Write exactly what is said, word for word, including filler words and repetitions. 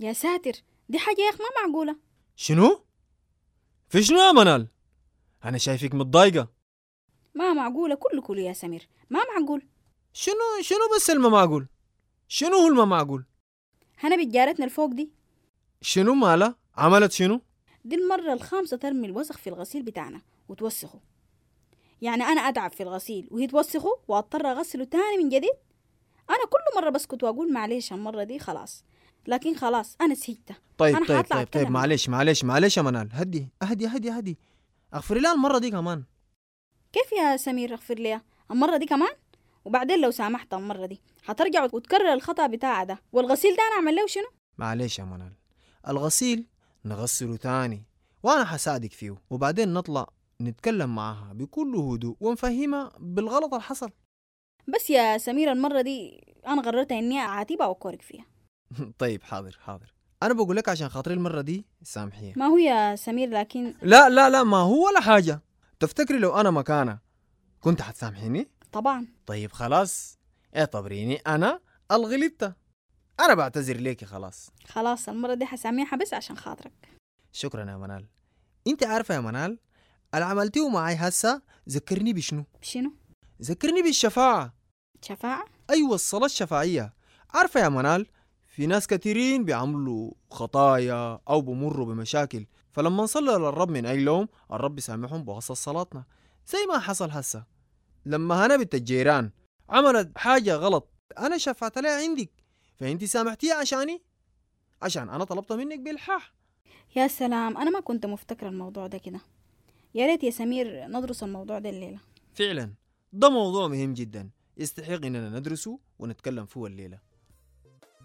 يا ساتر، دي حاجة يا أخ ما معقولة. شنو؟ في شنو يا منال؟ أنا شايفك متضايقة. ما معقولة كله كله يا سمير، ما معقول. شنو شنو بس الما معقول؟ شنو هو الما معقول؟ هنا بتجارتنا الفوق دي شنو مالا؟ عملت شنو؟ دي المرة الخامسة ترمي الوسخ في الغسيل بتاعنا وتوسخه. يعني أنا أتعب في الغسيل وهي توسخه وأضطر أغسله تاني من جديد. أنا كل مرة بسكت وأقول معليش المرة دي خلاص، لكن خلاص أنا سهيتة. طيب أنا طيب حاطلع طيب طيب أتكلم معاها. معلش معلش معلش يا منال، هدي هدي هدي هدي اغفري لها المرة دي كمان. كيف يا سمير أغفر ليها المرة دي كمان؟ وبعدين لو سامحت المرة دي هترجع وتكرر الخطأ بتاع ده، والغسيل ده أنا أعمل له شنو؟ معلش يا منال، الغسيل نغسله تاني وانا حساعدك فيه، وبعدين نطلع نتكلم معاها بكل هدوء ونفهمها بالغلط اللي حصل. بس يا سمير المرة دي أنا قررت إني أعاتبها وأكورك فيها. طيب حاضر حاضر، انا بقول لك عشان خاطري المرة دي سامحيها. ما هو يا سمير لكن لا لا لا ما هو ولا حاجة. تفتكري لو انا مكانها كنت حتسامحيني؟ طبعا. طيب خلاص اعتبريني انا الغلطة، انا بعتذر ليكي خلاص. خلاص المرة دي حسامحها بس عشان خاطرك. شكرا يا منال. انت عارفة يا منال اللي عملتيه معي هسا ذكرني بشنو؟ بشنو؟ ذكرني بالشفاعة. شفاعة؟ أيوة الصلاة الشفاعية. عارفة يا منال في ناس كثيرين بيعملوا خطايا أو بمروا بمشاكل، فلما نصلي للرب من أجلهم الرب يسامحهم بواسطة صلاتنا، زي ما حصل هسا لما هنا بنت الجيران عملت حاجة غلط أنا شفعت لها عندك، فأنت سامحتيها عشاني، عشان أنا طلبت منك بإلحاح. يا سلام، أنا ما كنت مفتكرة الموضوع ده كده. يا ريت يا سمير ندرس الموضوع ده الليلة. فعلا ده موضوع مهم جدا يستحق إننا ندرسه ونتكلم فيه الليلة.